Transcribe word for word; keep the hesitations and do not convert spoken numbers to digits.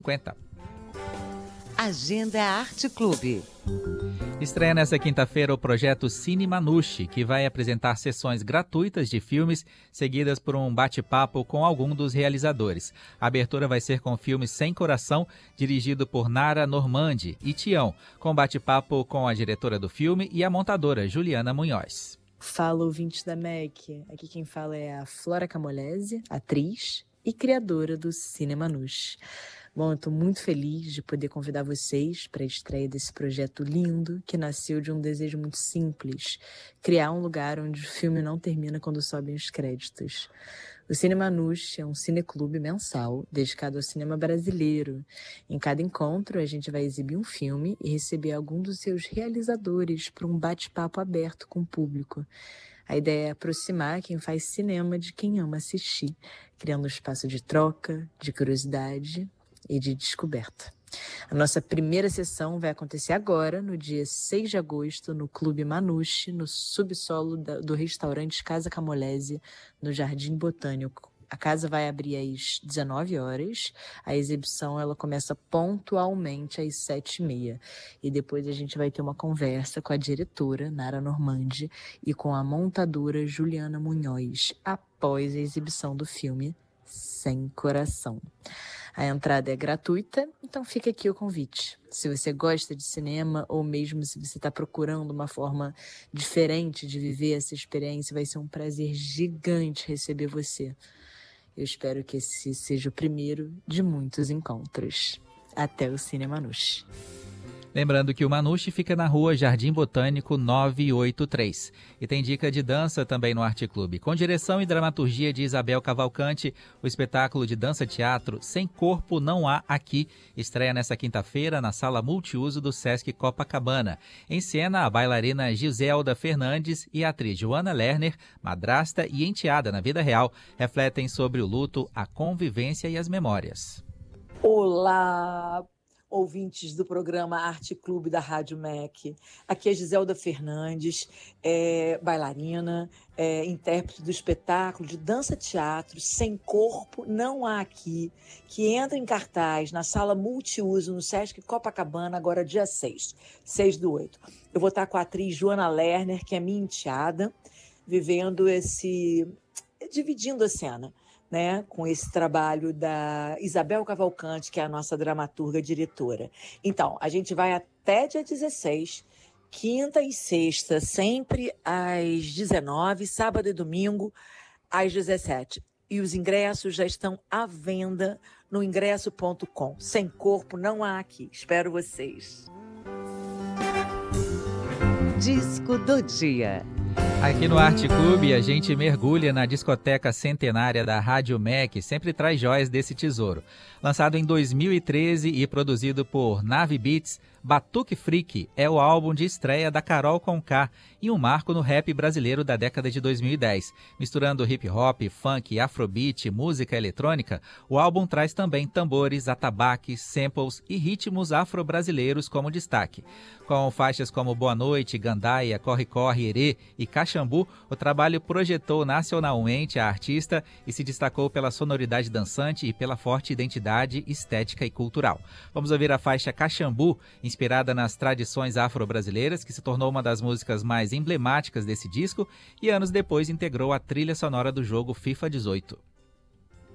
cinquenta. Agenda Arte Clube. Estreia nesta quinta-feira o projeto Cine Manouche, que vai apresentar sessões gratuitas de filmes, seguidas por um bate-papo com algum dos realizadores. A abertura vai ser com o filme Sem Coração, dirigido por Nara Normandi, e Tião, com bate-papo com a diretora do filme e a montadora Juliana Munhoz. Fala, ouvintes da M E C. Aqui quem fala é a Flora Camolese, atriz e criadora do Cine Manouche. Bom, eu estou muito feliz de poder convidar vocês para a estreia desse projeto lindo que nasceu de um desejo muito simples: criar um lugar onde o filme não termina quando sobem os créditos. O Cine Manouche é um cineclube mensal dedicado ao cinema brasileiro. Em cada encontro, a gente vai exibir um filme e receber algum dos seus realizadores para um bate-papo aberto com o público. A ideia é aproximar quem faz cinema de quem ama assistir, criando um espaço de troca, de curiosidade e de descoberta. A nossa primeira sessão vai acontecer agora, no dia seis de agosto, no Clube Manouche, no subsolo do restaurante Casa Camolese, no Jardim Botânico. A casa vai abrir às dezenove horas, a exibição ela começa pontualmente às sete e meia. E depois a gente vai ter uma conversa com a diretora, Nara Normandi, e com a montadora Juliana Munhoz, após a exibição do filme Sem Coração. A entrada é gratuita, então fica aqui o convite. Se você gosta de cinema ou mesmo se você está procurando uma forma diferente de viver essa experiência, vai ser um prazer gigante receber você. Eu espero que esse seja o primeiro de muitos encontros. Até o Cine Manouche. Lembrando que o Manouche fica na rua Jardim Botânico novecentos e oitenta e três. E tem dica de dança também no Arte Clube. Com direção e dramaturgia de Isabel Cavalcante, o espetáculo de dança-teatro Sem Corpo Não Há Aqui estreia nesta quinta-feira na sala multiuso do Sesc Copacabana. Em cena, a bailarina Giselda Fernandes e a atriz Joana Lerner, madrasta e enteada na vida real, refletem sobre o luto, a convivência e as memórias. Olá, ouvintes do programa Arte Clube da Rádio M E C. Aqui é Giselda Fernandes, é bailarina, é intérprete do espetáculo de dança-teatro Sem Corpo Não Há Aqui, que entra em cartaz na sala multiuso no Sesc Copacabana, agora dia seis, seis do oito. Eu vou estar com a atriz Joana Lerner, que é minha enteada, vivendo esse... dividindo a cena, né, com esse trabalho da Isabel Cavalcante, que é a nossa dramaturga diretora. Então, a gente vai até dia dezesseis, quinta e sexta, sempre às dezenove, sábado e domingo às dezessete. E os ingressos já estão à venda no ingresso ponto com. Sem Corpo Não Há Aqui. Espero vocês. Disco do dia. Aqui no Arte Clube, a gente mergulha na discoteca centenária da Rádio M E C, sempre traz joias desse tesouro. Lançado em dois mil e treze e produzido por Nave Beats, Batuque Freak é o álbum de estreia da Carol Conká e um marco no rap brasileiro da década de dois mil e dez. Misturando hip hop, funk, afrobeat, música eletrônica, o álbum traz também tambores, atabaques, samples e ritmos afro-brasileiros como destaque. Com faixas como Boa Noite, Gandaia, Corre Corre, Herê e Caxambu, o trabalho projetou nacionalmente a artista e se destacou pela sonoridade dançante e pela forte identidade estética e cultural. Vamos ouvir a faixa Caxambu, inspirada nas tradições afro-brasileiras, que se tornou uma das músicas mais emblemáticas desse disco e anos depois integrou a trilha sonora do jogo FIFA dezoito.